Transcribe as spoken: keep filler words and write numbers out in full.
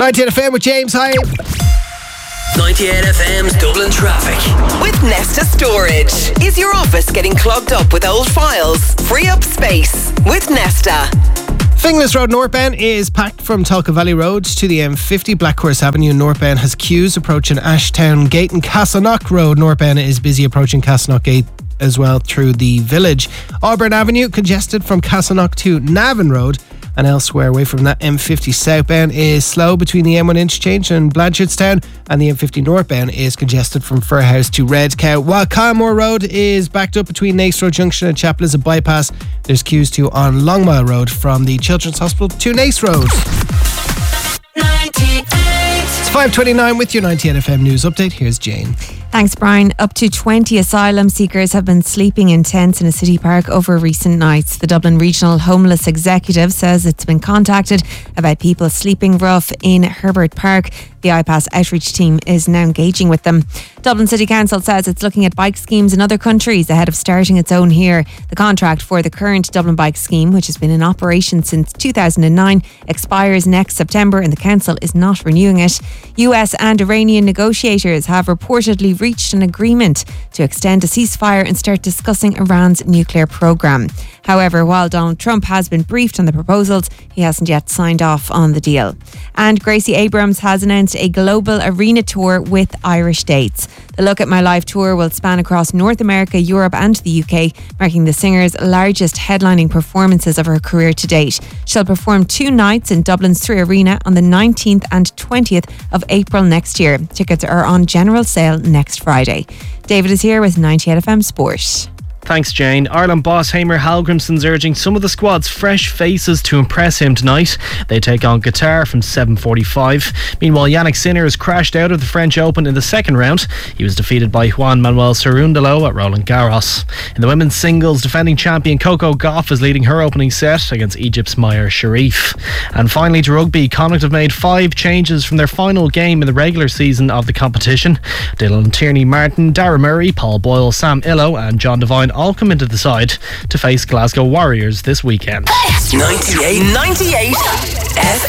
ninety-eight F M with James Hype. ninety-eight F M's Dublin traffic. With Nesta Storage. Is your office getting clogged up with old files? Free up space with Nesta. Finglas Road northbound is packed from Tulka Valley Road to the M fifty. Blackhorse Avenue northbound has queues approaching Ashtown Gate, and Castleknock Road northbound is busy approaching Castleknock Gate as well through the village. Auburn Avenue congested from Castleknock to Navan Road, and elsewhere away from that. M fifty southbound is slow between the M one interchange and Blanchardstown, and the M fifty northbound is congested from Fairhouse to Red Cow, while Kylemore Road is backed up between Nace Road Junction and Chapel is a bypass. There's queues too on Longmile Road from the Children's Hospital to Nace Road. It's five twenty-nine with your ninety-eight F M news update. Here's Jane. Thanks, Brian. Up to twenty asylum seekers have been sleeping in tents in a city park over recent nights. The Dublin Regional Homeless Executive says it's been contacted about people sleeping rough in Herbert Park. The I PASS outreach team is now engaging with them. Dublin City Council says it's looking at bike schemes in other countries ahead of starting its own here. The contract for the current Dublin Bike Scheme, which has been in operation since two thousand nine, expires next September, and the Council is not renewing it. U S and Iranian negotiators have reportedly reached an agreement to extend a ceasefire and start discussing Iran's nuclear programme. However, while Donald Trump has been briefed on the proposals, he hasn't yet signed off on the deal. And Gracie Abrams has announced a global arena tour with Irish dates. The Look at My Life tour will span across North America, Europe and the U K, marking the singer's largest headlining performances of her career to date. She'll perform two nights in Dublin's Three Arena on the nineteenth and twentieth of April next year. Tickets are on general sale next Friday. David is here with ninety-eight F M Sport. Thanks, Jane. Ireland boss Hamer Hallgrimsson's urging some of the squad's fresh faces to impress him tonight. They take on Qatar from seven forty-five. Meanwhile, Yannick Sinner has crashed out of the French Open in the second round. He was defeated by Juan Manuel Cerundolo at Roland Garros. In the women's singles, defending champion Coco Gauff is leading her opening set against Egypt's Maya Sharif. And finally, to rugby, Connacht have made five changes from their final game in the regular season of the competition. Dylan Tierney Martin, Dara Murray, Paul Boyle, Sam Illo and John Devine all come into the side to face Glasgow Warriors this weekend. ninety-eight, ninety-eight F